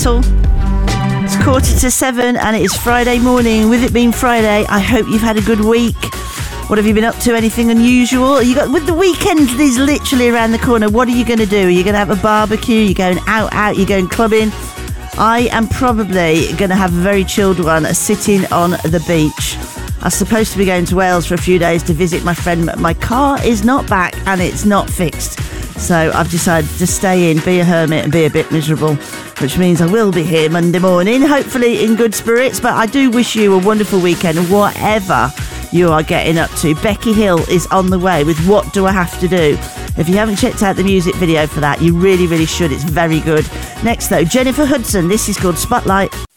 Little. It's 6:45 and it is Friday morning. With it being Friday, I hope you've had a good week. What have you been up to? Anything unusual? With the weekend is literally around the corner. What are you going to do? Are you going to have a barbecue? You're going out? You're going clubbing? I am probably going to have a very chilled one, sitting on the beach. I was supposed to be going to Wales for a few days to visit my friend, but my car is not back and it's not fixed. So I've decided to stay in, be a hermit and be a bit miserable, which means I will be here Monday morning, hopefully in good spirits. But I do wish you a wonderful weekend, whatever you are getting up to. Becky Hill is on the way with What Do I Have to Do? If you haven't checked out the music video for that, you really, really should. It's very good. Next, though, Jennifer Hudson. This is called Spotlight.